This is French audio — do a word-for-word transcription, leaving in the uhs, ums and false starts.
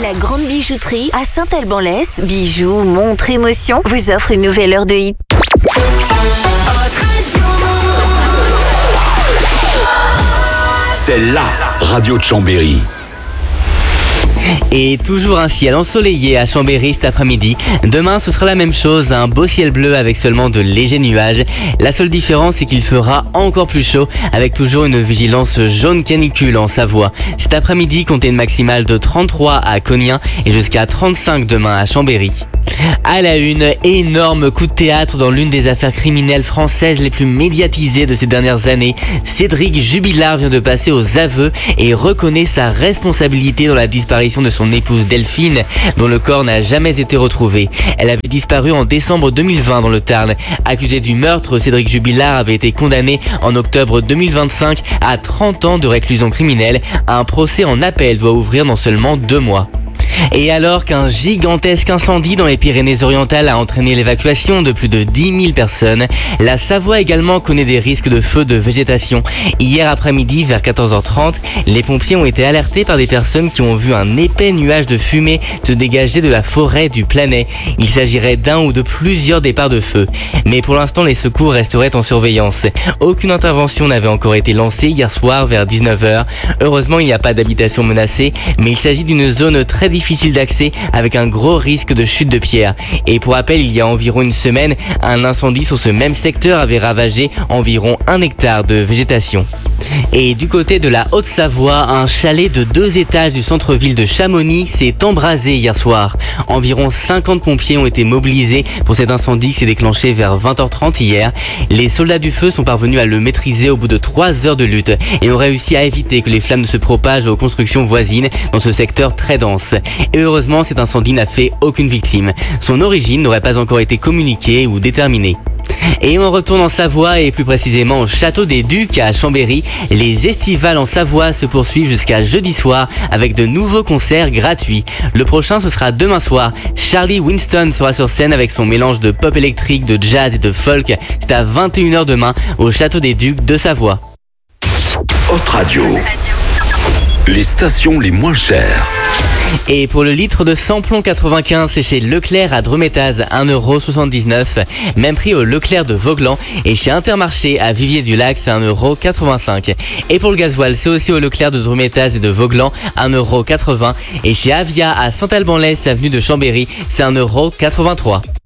La grande bijouterie à Saint-Alban-l'Ès, bijoux, montres, émotions, vous offre une nouvelle heure de hit. C'est la radio de Chambéry. Et toujours un ciel ensoleillé à Chambéry cet après-midi. Demain, ce sera la même chose, un beau ciel bleu avec seulement de légers nuages. La seule différence, c'est qu'il fera encore plus chaud avec toujours une vigilance jaune canicule en Savoie. Cet après-midi, comptez une maximale de trente-trois à Cognin et jusqu'à trente-cinq demain à Chambéry. À la une, énorme coup de théâtre dans l'une des affaires criminelles françaises les plus médiatisées de ces dernières années. Cédric Jubilard vient de passer aux aveux et reconnaît sa responsabilité dans la disparition de son épouse Delphine, dont le corps n'a jamais été retrouvé. Elle avait disparu en décembre deux mille vingt dans le Tarn. Accusé du meurtre, Cédric Jubilard avait été condamné en octobre deux mille vingt-cinq à trente ans de réclusion criminelle. Un procès en appel doit ouvrir dans seulement deux mois. Et alors qu'un gigantesque incendie dans les Pyrénées-Orientales a entraîné l'évacuation de plus de dix mille personnes, la Savoie également connaît des risques de feux de végétation. Hier après-midi, vers quatorze heures trente, les pompiers ont été alertés par des personnes qui ont vu un épais nuage de fumée se dégager de la forêt du Planay. Il s'agirait d'un ou de plusieurs départs de feu. Mais pour l'instant, les secours resteraient en surveillance. Aucune intervention n'avait encore été lancée hier soir vers dix-neuf heures. Heureusement, il n'y a pas d'habitation menacée, mais il s'agit d'une zone très difficile d'accès avec un gros risque de chute de pierre. Et pour rappel, il y a environ une semaine, un incendie sur ce même secteur avait ravagé environ un hectare de végétation. Et du côté de la Haute-Savoie, un chalet de deux étages du centre-ville de Chamonix s'est embrasé hier soir. Environ cinquante pompiers ont été mobilisés pour cet incendie qui s'est déclenché vers vingt heures trente hier. Les soldats du feu sont parvenus à le maîtriser au bout de trois heures de lutte et ont réussi à éviter que les flammes ne se propagent aux constructions voisines dans ce secteur très dense. Et heureusement, cet incendie n'a fait aucune victime. Son origine n'aurait pas encore été communiquée ou déterminée. Et on retourne en Savoie et plus précisément au Château des Ducs à Chambéry. Les estivales en Savoie se poursuivent jusqu'à jeudi soir avec de nouveaux concerts gratuits. Le prochain, ce sera demain soir. Charlie Winston sera sur scène avec son mélange de pop électrique, de jazz et de folk. C'est à vingt et une heures demain au Château des Ducs de Savoie. Haute Radio. Les stations les moins chères. Et pour le litre de samplon quatre-vingt-quinze, c'est chez Leclerc à Drométaz, un euro soixante-dix-neuf. Même prix au Leclerc de Voglan. Et chez Intermarché à Vivier-du-Lac, c'est un euro quatre-vingt-cinq. Et pour le gasoil, c'est aussi au Leclerc de Drométaz et de Voglan, un euro quatre-vingts. Et chez Avia à Saint-Alban-l'Ès, avenue de Chambéry, c'est un euro quatre-vingt-trois.